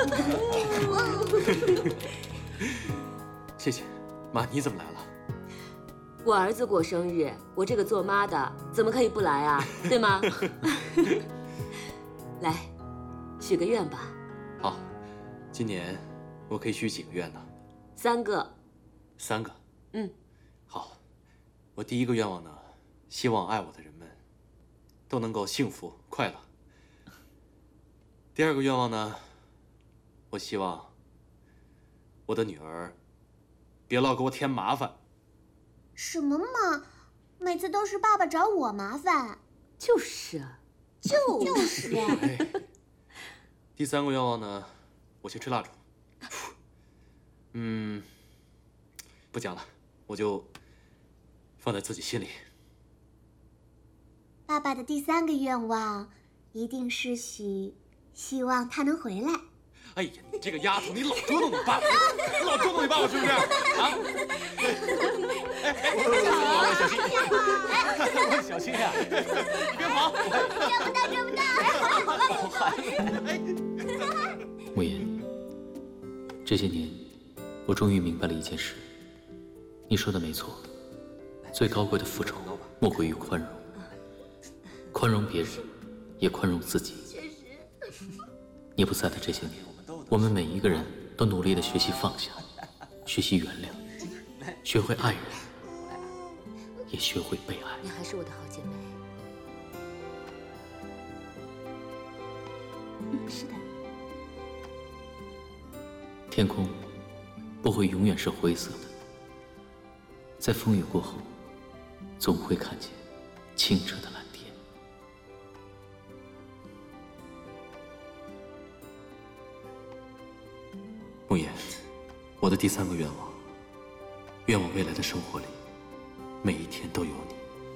谢谢，妈，你怎么来了？ 我儿子过生日，我这个做妈的怎么可以不来啊？对吗？来，许个愿吧。 好，今年我可以许几个愿呢 ？3个。 3个。 嗯。 好，我第一个愿望呢，希望爱我的人们都能够幸福快乐。第二个愿望呢，我希望我的女儿别老给我添麻烦。 什么嘛，每次都是爸爸找我麻烦。 就是啊， 就是。 第3个愿望呢，我去吹蜡烛。不讲了，我就放在自己心里。 爸爸的第3个愿望，一定是希望他能回来。 哎呀，你这个丫头，你老捉弄你爸爸，你老捉弄你爸爸是不是？啊！小心！我小心呀！你别跑！ 追不到！ 慕言，这些年，我终于明白了一件事。你说的没错，最高贵的复仇莫过于宽容，宽容别人，也宽容自己。你不在的这些年，我们每一个人都努力地学习放下，学习原谅，学会爱人，也学会被爱。 你还是我的好姐妹。 是的。 天空不会永远是灰色的，在风雨过后，总会看见清澈的蓝天。 慕言，我的第3个愿望，愿我未来的生活里，每一天都有你。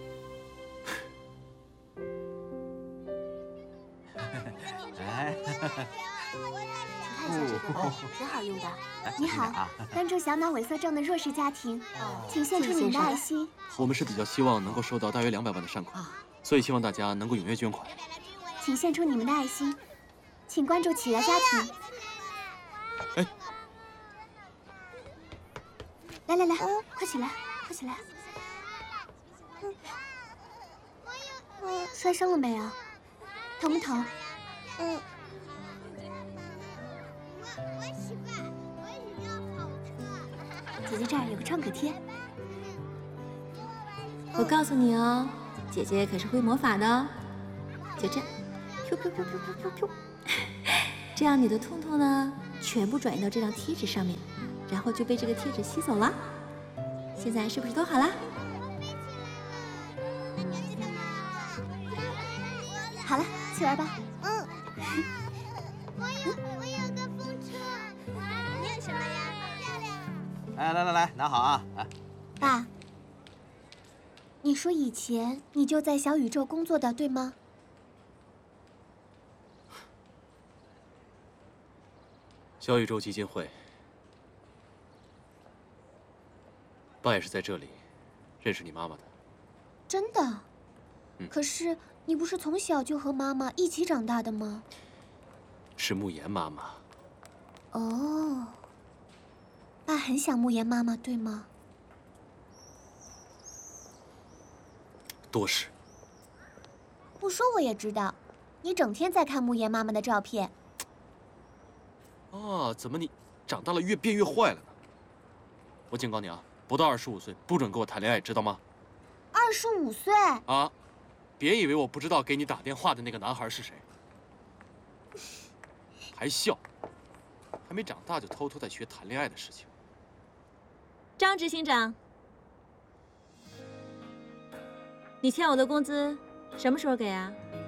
看一下这个，挺好用的。你好，关注小脑萎缩症的弱势家庭，请献出你们的爱心。 我们是比较希望能够收到大约200万的善款，所以希望大家能够踊跃捐款。 请献出你们的爱心，请关注企鹅家庭。 哎， 来，快起来，快起来！摔伤了没啊？疼不疼？姐姐这儿有个创可贴。 我告诉你哦，姐姐可是会魔法的哦。就这样，噗噗噗噗噗噗噗，这样你的痛痛呢，全部转移到这张贴纸上面，然后就被这个贴纸吸走了。现在是不是都好啦？ 好了，去玩吧。 我有个风车。你有什么呀？漂亮。 哎，来，拿好啊！哎， 爸，你说以前你就在小宇宙工作的，对吗？ 小宇宙基金会，爸也是在这里认识你妈妈的。 真的？可是你不是从小就和妈妈一起长大的吗？ 是慕言妈妈。 哦，爸很想慕言妈妈，对吗？ 多事。 不说我也知道，你整天在看慕言妈妈的照片。 啊，怎么你长大了越变越坏了呢？我警告你啊，不到25岁不准跟我谈恋爱，知道吗 ？25岁？ 啊，别以为我不知道给你打电话的那个男孩是谁。还笑，还没长大就偷偷在学谈恋爱的事情。 张执行长，你欠我的工资什么时候给啊？